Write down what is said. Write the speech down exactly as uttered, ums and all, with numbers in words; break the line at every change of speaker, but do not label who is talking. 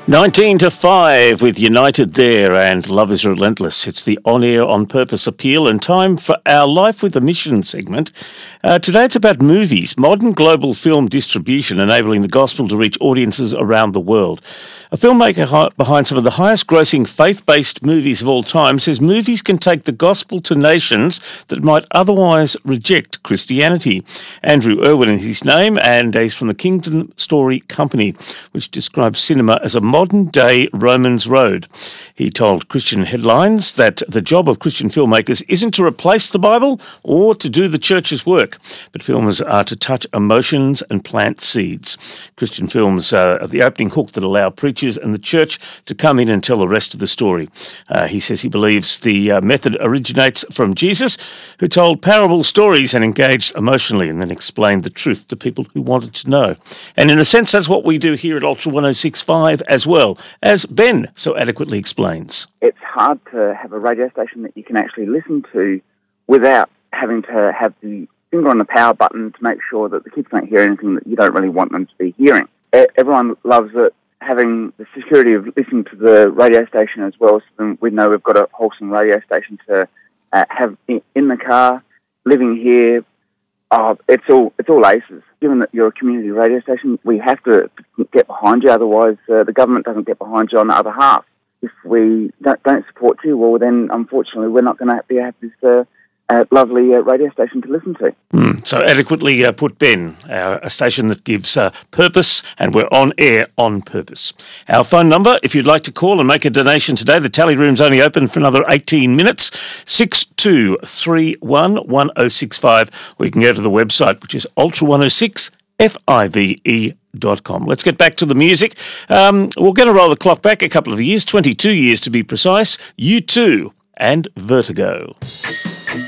nineteen to five with United there and Love is Relentless. It's the On Air On Purpose appeal and time for our Life with a Mission segment. Uh, today it's about movies, modern global film distribution enabling the gospel to reach audiences around the world. A filmmaker hi- behind some of the highest grossing faith-based movies of all time says movies can take the gospel to nations that might otherwise reject Christianity. Andrew Irwin is his name and he's from the Kingdom Story Company, which describes cinema as a modern-day Romans Road. He told Christian Headlines that the job of Christian filmmakers isn't to replace the Bible or to do the church's work, but filmers are to touch emotions and plant seeds. Christian films are the opening hook that allow preachers and the church to come in and tell the rest of the story. Uh, he says he believes the uh, method originates from Jesus, who told parable stories and engaged emotionally and then explained the truth to people who wanted to know. And in a sense, that's what we do here at Ultra one oh six point five as well, as Ben so adequately explains.
It's hard to have a radio station that you can actually listen to without having to have the finger on the power button to make sure that the kids don't hear anything that you don't really want them to be hearing. Everyone loves it, having the security of listening to the radio station as well, so then we know we've got a wholesome radio station to uh, have in, in the car, living here. Oh, it's all it's all aces. Given that you're a community radio station, we have to get behind you, otherwise uh, the government doesn't get behind you on the other half. If we don't, don't support you, well then unfortunately we're not going to be able to have this uh, uh, lovely uh, radio station to listen to.
Mm, so adequately uh, put, Ben, uh, a station that gives uh, purpose, and we're on air on purpose. Our phone number, if you'd like to call and make a donation today, the tally room's only open for another eighteen minutes, six two three one one oh six five, or you can go to the website, which is ultra one oh six five dot com. Let's get back to the music. Um, we're going to roll the clock back a couple of years, twenty-two years to be precise. U two and Vertigo.